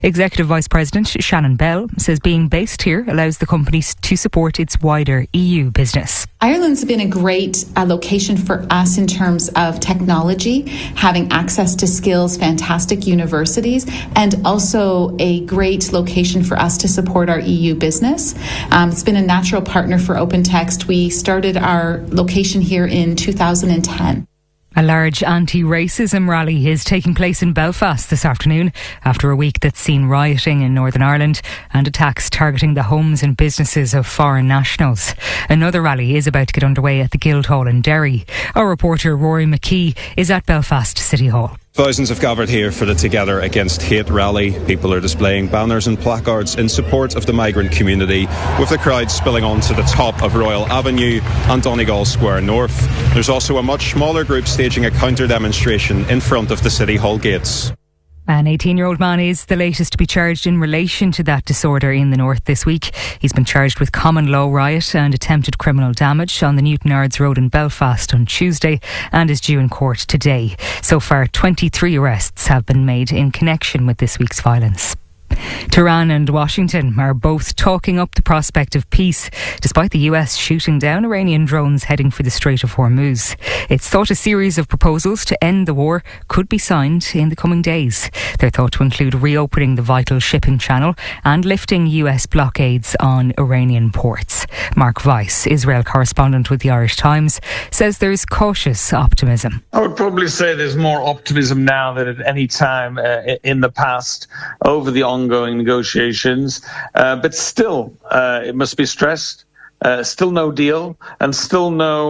Executive Vice President Shannon Bell says being based here allows the company to support its wider EU business. Ireland's been a great location for us in terms of technology, having access to skills, fantastic universities, and also a great location for us to support our EU business. It's been a natural partner for OpenText. We started our location here in 2010. A large anti-racism rally is taking place in Belfast this afternoon after a week that's seen rioting in Northern Ireland and attacks targeting the homes and businesses of foreign nationals. Another rally is about to get underway at the Guildhall in Derry. Our reporter Rory McKee is at Belfast City Hall. Thousands have gathered here for the Together Against Hate rally. People are displaying banners and placards in support of the migrant community, with the crowd spilling onto the top of Royal Avenue and Donegal Square North. There's also a much smaller group staging a counter-demonstration in front of the City Hall gates. An 18-year-old man is the latest to be charged in relation to that disorder in the north this week. He's been charged with common law riot and attempted criminal damage on the Newtonards Road in Belfast on Tuesday and is due in court today. So far, 23 arrests have been made in connection with this week's violence. Tehran and Washington are both talking up the prospect of peace, despite the US shooting down Iranian drones heading for the Strait of Hormuz. It's thought a series of proposals to end the war could be signed in the coming days. They're thought to include reopening the vital shipping channel and lifting US blockades on Iranian ports. Mark Weiss, Israel correspondent with the Irish Times, says there's cautious optimism. I would probably say there's more optimism now than at any time in the past over the ongoing negotiations, but still, it must be stressed, still no deal and still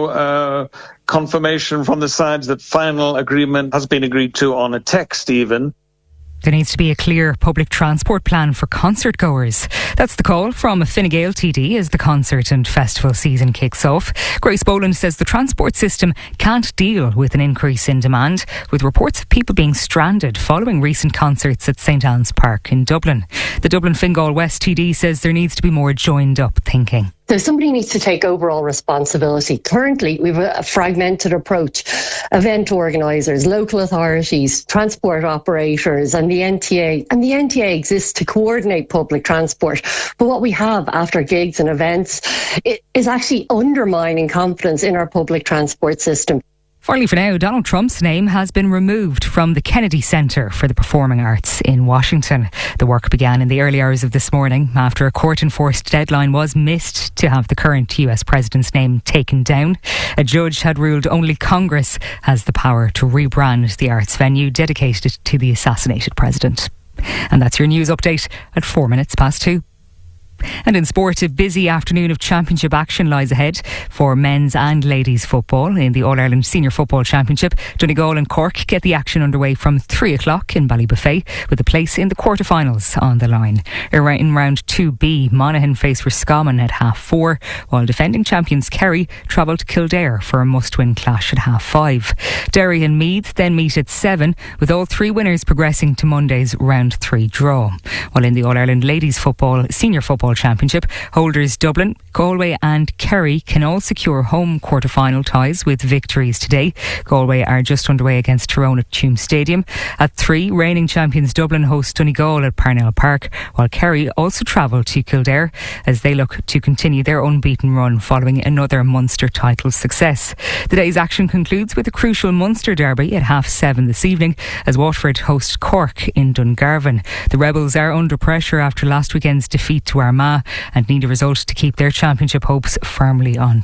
no confirmation from the sides that final agreement has been agreed to on a text even. There needs to be a clear public transport plan for concert goers. That's the call from a Fine Gael TD as the concert and festival season kicks off. Grace Boland says the transport system can't deal with an increase in demand, with reports of people being stranded following recent concerts at St Anne's Park in Dublin. The Dublin Fine Gael West TD says there needs to be more joined up thinking. So somebody needs to take overall responsibility. Currently, we have a fragmented approach. Event organisers, local authorities, transport operators and the NTA. And the NTA exists to coordinate public transport. But what we have after gigs and events is actually undermining confidence in our public transport system. Finally for now, Donald Trump's name has been removed from the Kennedy Center for the Performing Arts in Washington. The work began in the early hours of this morning after a court-enforced deadline was missed to have the current US president's name taken down. A judge had ruled only Congress has the power to rebrand the arts venue dedicated to the assassinated president. And that's your news update at 2:04. And in sport, a busy afternoon of championship action lies ahead for men's and ladies football in the All-Ireland Senior Football Championship. Donegal and Cork get the action underway from 3 o'clock in Ballybuffet, with a place in the quarter-finals on the line. In round 2B, Monaghan face Roscommon at 4:30, while defending champions Kerry travel to Kildare for a must-win clash at 5:30. Derry and Meath then meet at 7, with all 3 winners progressing to Monday's round 3 draw. While in the All-Ireland Ladies Football Senior Football Championship, holders Dublin, Galway and Kerry can all secure home quarter-final ties with victories today. Galway are just underway against Tyrone at Tuam Stadium. At 3, reigning champions Dublin host Donegal at Parnell Park, while Kerry also travel to Kildare as they look to continue their unbeaten run following another Munster title success. The day's action concludes with a crucial Munster derby at 7:30 this evening as Waterford host Cork in Dungarvan. The Rebels are under pressure after last weekend's defeat to Armagh and need a result to keep their championship hopes firmly on